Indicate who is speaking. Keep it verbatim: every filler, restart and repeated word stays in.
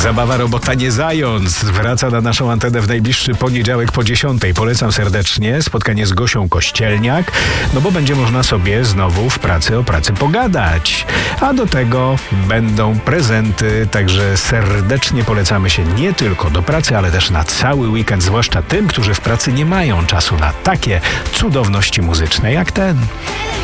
Speaker 1: Zabawa, robota, nie zając. Wraca na naszą antenę w najbliższy poniedziałek po dziesiątej. Polecam serdecznie spotkanie z Gosią Kościelniak, no bo będzie można sobie znowu w pracy o pracy pogadać. A do tego będą prezenty, także serdecznie polecamy się nie tylko do pracy, ale też na cały weekend, zwłaszcza tym, którzy w pracy nie mają czasu na takie cudowności muzyczne jak ten.